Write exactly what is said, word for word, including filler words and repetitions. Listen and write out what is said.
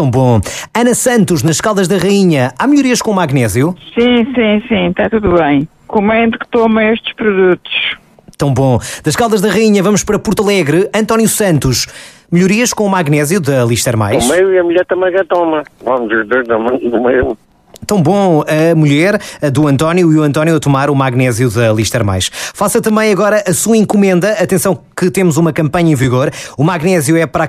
Tão bom. Ana Santos, nas Caldas da Rainha, há melhorias com o magnésio? Sim, sim, sim, está tudo bem. Comendo que toma estes produtos. Tão bom. Das Caldas da Rainha vamos para Porto Alegre. António Santos, melhorias com o magnésio da Lister Mais? O meio e a mulher também já toma. Vamos os dois no meio. Tão bom, a mulher a do António e o António a tomar o magnésio da Lister Mais. Faça também agora a sua encomenda. Atenção que temos uma campanha em vigor. O magnésio é para a